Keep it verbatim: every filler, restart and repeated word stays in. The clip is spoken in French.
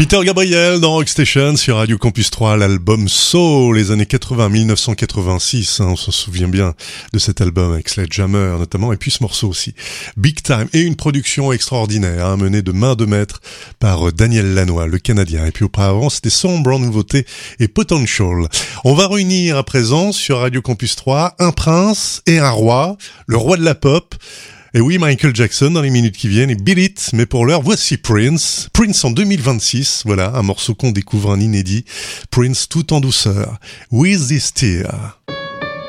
Peter Gabriel dans Rockstation sur Radio Campus trois, l'album Soul, les années quatre-vingts, dix-neuf cent quatre-vingt-six, hein, on se souvient bien de cet album avec Sledgehammer notamment, et puis ce morceau aussi, Big Time, et une production extraordinaire, hein, menée de main de maître par Daniel Lanois, le Canadien, et puis auparavant c'était Sombre en nouveauté et Potential. On va réunir à présent sur Radio Campus trois un prince et un roi, le roi de la pop. Et oui, Michael Jackson dans les minutes qui viennent et Beat It, mais pour l'heure, voici Prince. Prince en deux mille vingt-six, voilà, un morceau qu'on découvre, un inédit. Prince tout en douceur. With This Tear.